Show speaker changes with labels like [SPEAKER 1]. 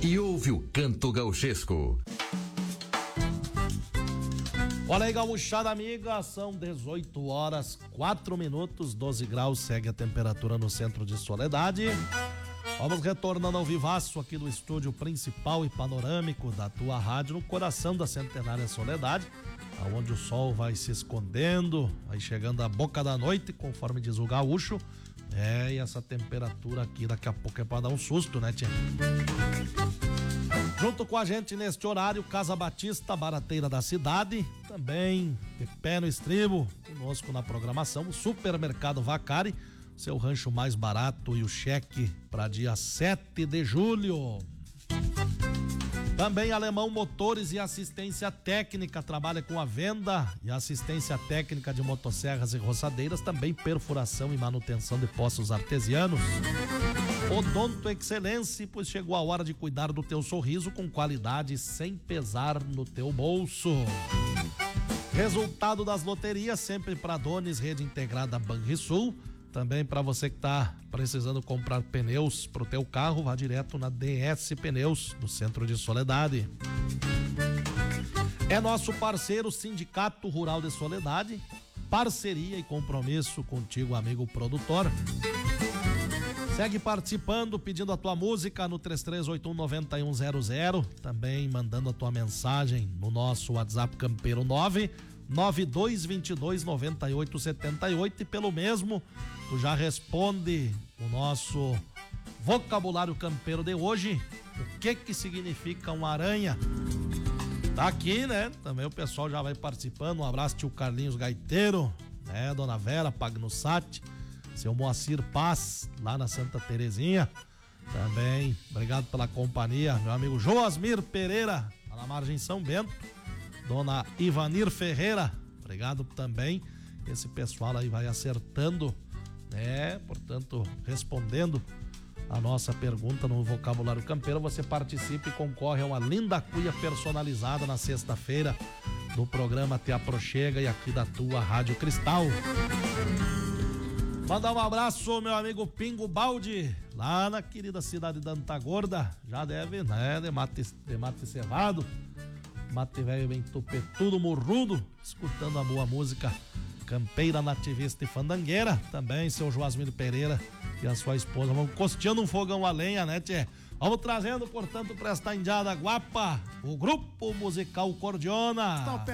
[SPEAKER 1] e ouve o canto gauchesco.
[SPEAKER 2] Olha aí, gauchada amiga, são 18 horas, 4 minutos, 12 graus, segue a temperatura no centro de Soledade. Vamos retornando ao vivaço aqui do estúdio principal e panorâmico da tua rádio, no coração da centenária Soledade, aonde o sol vai se escondendo, vai chegando a boca da noite, conforme diz o gaúcho. E essa temperatura aqui daqui a pouco é pra dar um susto, né, tia? Junto com a gente neste horário, Casa Batista, barateira da cidade, também de pé no estribo, conosco na programação, o Supermercado Vacari, seu rancho mais barato e o cheque para dia 7 de julho. Também Alemão Motores e Assistência Técnica, trabalha com a venda e assistência técnica de motosserras e roçadeiras, também perfuração e manutenção de poços artesianos. Odonto Excelência, pois chegou a hora de cuidar do teu sorriso com qualidade sem pesar no teu bolso. Resultado das loterias, sempre para Dones, Rede Integrada Banrisul. Também para você que está precisando comprar pneus para o teu carro, vá direto na DS Pneus, no centro de Soledade. É nosso parceiro Sindicato Rural de Soledade, parceria e compromisso contigo, amigo produtor. Segue participando, pedindo a tua música no 33819100, também mandando a tua mensagem no nosso WhatsApp Campeiro 992229878 e pelo mesmo tu já responde o nosso vocabulário campeiro de hoje, o que significa uma aranha. Tá aqui, né? Também o pessoal já vai participando. Um abraço, tio Carlinhos Gaiteiro, né? Dona Vera Pagnussati, seu Moacir Paz, lá na Santa Terezinha. Também, obrigado pela companhia. Meu amigo Joasmir Pereira, lá na Margem São Bento. Dona Ivanir Ferreira, obrigado também. Esse pessoal aí vai acertando, né? Portanto, respondendo a nossa pergunta no vocabulário campeiro, você participa e concorre a uma linda cuia personalizada na sexta-feira do programa Te Aproxega e aqui da tua Rádio Cristal. Mandar um abraço, meu amigo Pingo Baldi, lá na querida cidade da Antagorda. Já deve, né? De mate cevado, mate velho bem tupetudo, morrudo, escutando a boa música campeira, nativista e fandangueira. Também seu Joasmiro Pereira e a sua esposa vão costeando um fogão a lenha, né, tchê? Vamos trazendo, portanto, para esta indiada guapa, o grupo musical Cordiona.